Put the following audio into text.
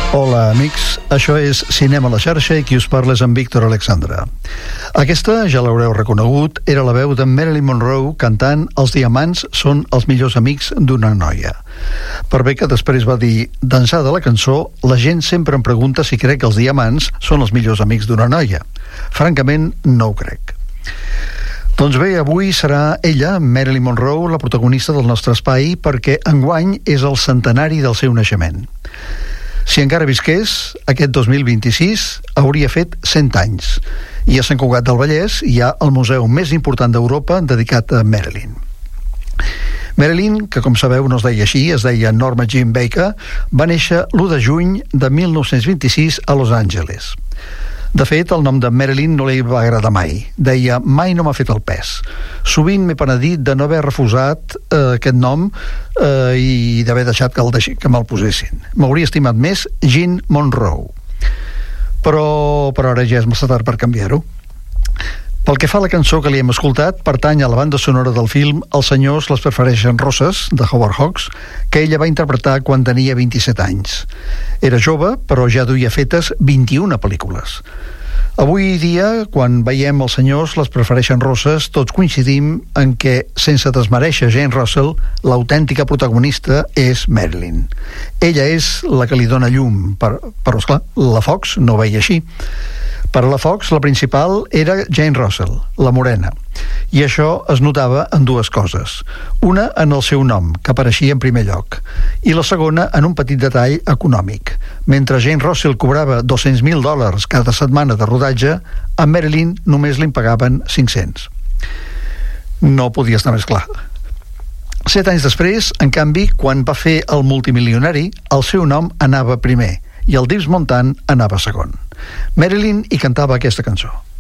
Hola, amics. Això és Cinema a la xarxa i qui us parla és en Víctor Alexandra. Aquesta, ja l'haureu reconegut, era la veu de Marilyn Monroe cantant Els diamants són els millors amics d'una noia. Per bé que després va dir d'ençà de la cançó, la gent sempre em pregunta si crec que els diamants són els millors amics d'una noia. Francament, no ho crec. Doncs bé, avui serà ella, Marilyn Monroe, la protagonista del nostre espai, perquè enguany és el centenari del seu naixement. Si encara visqués, aquest 2026 hauria fet 100 anys. I a Sant Cugat del Vallès hi ha el museu més important d'Europa dedicat a Marilyn. Marilyn, que com sabeu no es deia així, es deia Norma Jean Baker, va néixer l'1 de juny de 1926 a Los Angeles. De fet, el nom de Marilyn no li va agradar mai. Deia, mai no m'ha fet el pes. Sovint m'he penedit de no haver refusat aquest nom i d'haver deixat que me'l posessin. M'hauria estimat més Jean Monroe. Però ara ja és massa tard per canviar-ho. Pel que fa a la cançó que li hem escoltat, pertany a la banda sonora del film Els senyors les prefereixen rosses, de Howard Hawks, que ella va interpretar quan tenia 27 anys. Era jove, però ja duia fetes 21 pel·lícules. Avui dia, quan veiem Els senyors les prefereixen rosses, tots coincidim en que, sense desmereixer Jane Russell, l'autèntica protagonista és Marilyn. Ella és la que li dona llum, però esclar, la Fox no ho veia així. Per a la Fox, la principal era Jane Russell, la morena. I això es notava en dues coses. Una, en el seu nom, que apareixia en primer lloc. I la segona, en un petit detall econòmic. Mentre Jane Russell cobrava $200,000 cada setmana de rodatge, a Marilyn només li pagaven 500. No podia estar més clar. 7 anys després, en canvi, quan va fer El multimilionari, el seu nom anava primer i el Dibs Montan anava segon. Marilyn hi cantava aquesta cançó.